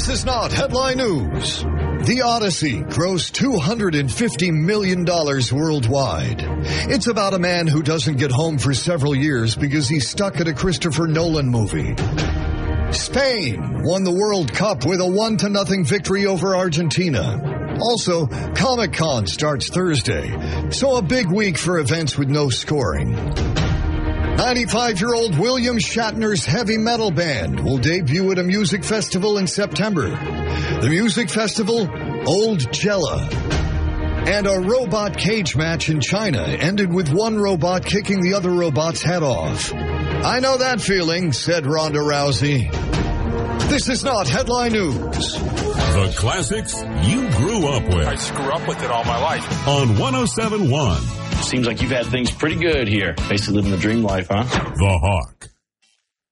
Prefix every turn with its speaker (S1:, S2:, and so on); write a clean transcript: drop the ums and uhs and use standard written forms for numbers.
S1: This is not headline news. The Odyssey grossed $250 million worldwide. It's about a man who doesn't get home for several years because he's stuck at a Christopher Nolan movie. Spain won the World Cup with a 1-0 victory over Argentina. Also, Comic-Con starts Thursday, so a big week for events with no scoring. 95-year-old William Shatner's heavy metal band will debut at a music festival in September. The music festival, Old Jella. And a robot cage match in China ended with one robot kicking the other robot's head off. I know that feeling, said Ronda Rousey. This is not headline news.
S2: The classics you grew up with.
S3: I grew up with it all my life.
S2: On 107.1.
S4: Seems like you've had things pretty good here. Basically living the dream life, huh?
S2: The Hawk.